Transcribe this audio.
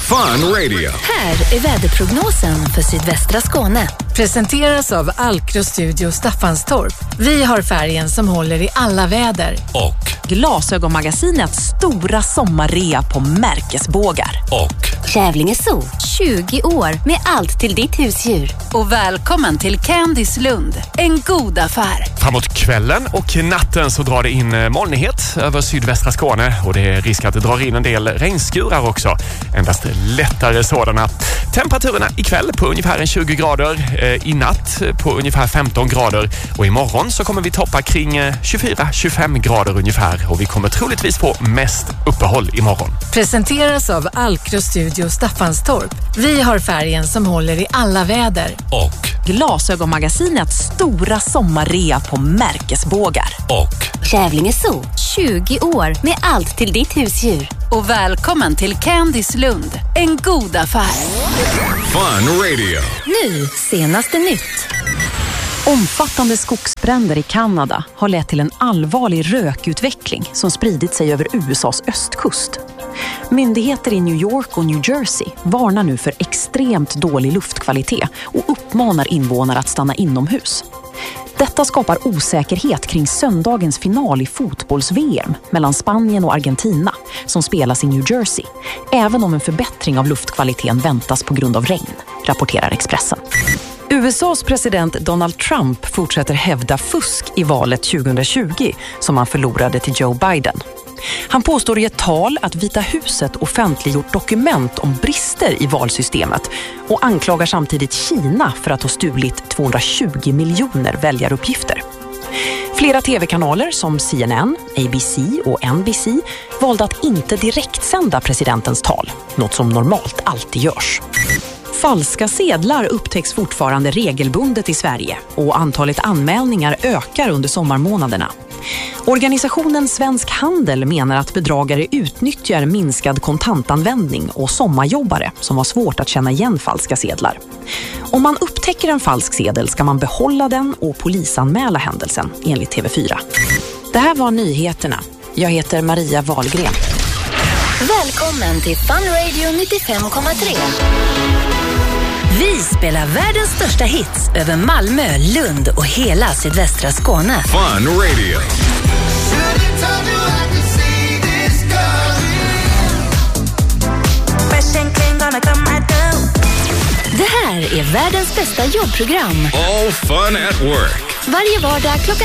Fun Radio. Här är väderprognosen för sydvästra Skåne. Presenteras av Alkro Studio Staffanstorp. Vi har färgen som håller i alla väder. Och Glasögonmagasinets stora sommarrea på märkesbågar. och Kävlinge Zoo, 20 år med allt till ditt husdjur. Och välkommen till Candice Lund, en god affär. Framåt kvällen och natten så drar det in molnighet över sydvästra Skåne och det är risk att det drar in en del regnskurar också. Endast lättare sådana. Temperaturerna ikväll på ungefär 20 grader, i natt på ungefär 15 grader och imorgon så kommer vi toppa kring 24-25 grader ungefär och vi kommer troligtvis få mest uppehåll imorgon. Presenteras av Alkro Studio Staffanstorp. Vi har färgen som håller i alla väder. och Glasögonmagasinets stora sommarrea på märkesbågar. och Kävlinge Zoo, 20 år med allt till ditt husdjur. Och välkommen till Candice Lund, en god affär. Fun Radio. Nu, senaste nytt. Omfattande skogsbränder i Kanada har lett till en allvarlig rökutveckling som spridit sig över USAs östkust. Myndigheter i New York och New Jersey varnar nu för extremt dålig luftkvalitet och uppmanar invånare att stanna inomhus. Detta skapar osäkerhet kring söndagens final i fotbolls-VM mellan Spanien och Argentina som spelas i New Jersey, även om en förbättring av luftkvaliteten väntas på grund av regn, rapporterar Expressen. USAs president Donald Trump fortsätter hävda fusk i valet 2020 som han förlorade till Joe Biden. Han påstår i ett tal att Vita huset offentliggjort dokument om brister i valsystemet och anklagar samtidigt Kina för att ha stulit 220 miljoner väljaruppgifter. Flera tv-kanaler som CNN, ABC och NBC valde att inte direktsända presidentens tal, något som normalt alltid görs. Falska sedlar upptäcks fortfarande regelbundet i Sverige och antalet anmälningar ökar under sommarmånaderna. Organisationen Svensk Handel menar att bedragare utnyttjar minskad kontantanvändning och sommarjobbare som har svårt att känna igen falska sedlar. Om man upptäcker en falsk sedel ska man behålla den och polisanmäla händelsen, enligt TV4. Det här var nyheterna. Jag heter Maria Wahlgren. Välkommen till Fun Radio 95,3. Vi spelar världens största hits över Malmö, Lund och hela sydvästra Skåne. Fun Radio. Det här är världens bästa jobbprogram. All fun at work. Varje vardag klockan